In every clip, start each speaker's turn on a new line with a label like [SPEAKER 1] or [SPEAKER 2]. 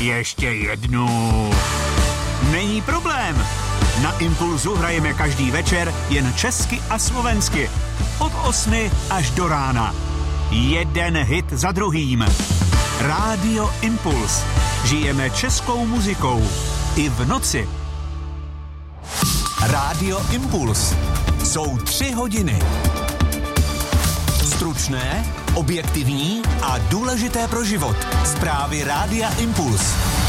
[SPEAKER 1] Ještě jednu. Není problém. Na Impulzu hrajeme každý večer jen česky a slovensky. Od 8 až do rána. Jeden hit za druhým. Rádio Impuls. Žijeme českou muzikou. I v noci. Rádio Impuls. Jsou 3 hodiny. Stručné, objektivní a důležité pro život. Zprávy Rádia Impuls.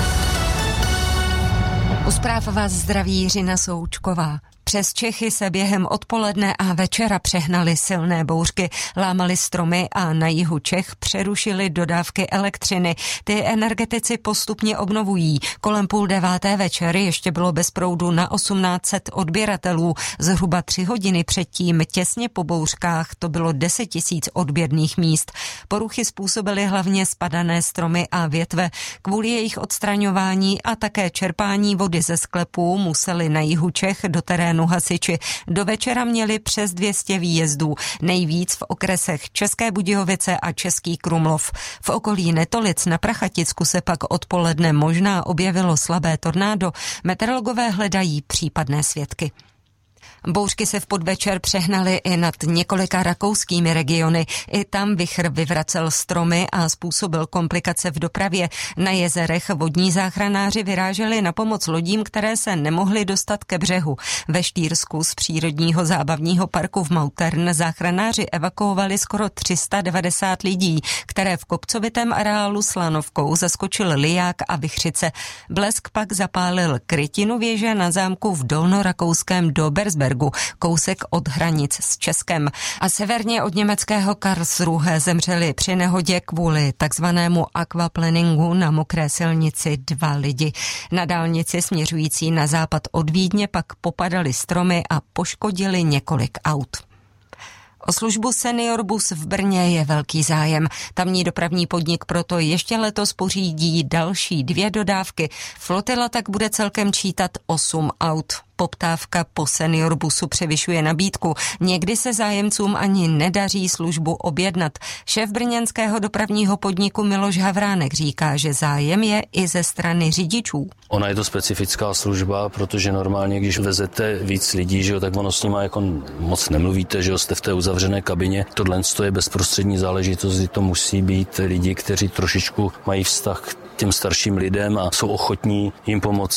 [SPEAKER 2] U zpráv vás zdraví Jiřina Součková. Přes Čechy se během odpoledne a večera přehnaly silné bouřky, lámaly stromy a na jihu Čech přerušily dodávky elektřiny. Ty energetici postupně obnovují. Kolem 8:30 večer ještě bylo bez proudu na 1800 odběratelů. Zhruba 3 hodiny předtím, těsně po bouřkách, to bylo 10 000 odběrných míst. Poruchy způsobily hlavně spadané stromy a větve. Kvůli jejich odstraňování a také čerpání vody ze sklepů museli na jihu Čech do terénu hasiči. Do večera měli přes 200 výjezdů, nejvíc v okresech České Budějovice a Český Krumlov. V okolí Netolic na Prachaticku se pak odpoledne možná objevilo slabé tornádo. Meteorologové hledají případné svědky. Bouřky se v podvečer přehnaly i nad několika rakouskými regiony. I tam vichr vyvracel stromy a způsobil komplikace v dopravě. Na jezerech vodní záchranáři vyráželi na pomoc lodím, které se nemohly dostat ke břehu. Ve Štýrsku z přírodního zábavního parku v Mautern záchranáři evakuovali skoro 390 lidí, které v kopcovitém areálu Slanovkou zaskočil liják a vichřice. Blesk pak zapálil krytinu věže na zámku v dolnorakouském Dobersbergu, kousek od hranic s Českem. A severně od německého Karlsruhe zemřeli při nehodě kvůli takzvanému aquaplaningu na mokré silnici 2 lidi. Na dálnici směřující na západ od Vídně pak popadaly stromy a poškodili několik aut. O službu Seniorbus v Brně je velký zájem. Tamní dopravní podnik proto ještě letos pořídí další 2 dodávky. Flotila tak bude celkem čítat 8 aut. Poptávka po Seniorbusu převyšuje nabídku. Někdy se zájemcům ani nedaří službu objednat. Šéf brněnského dopravního podniku Miloš Havránek říká, že zájem je i ze strany řidičů.
[SPEAKER 3] Ona je to specifická služba, protože normálně, když vezete víc lidí, že jo, tak ono s nima jako moc nemluvíte, že jo, jste v té uzavřené kabině. Tohle je bezprostřední záležitost, to musí být lidi, kteří trošičku mají vztah k těm starším lidem a jsou ochotní jim pomoct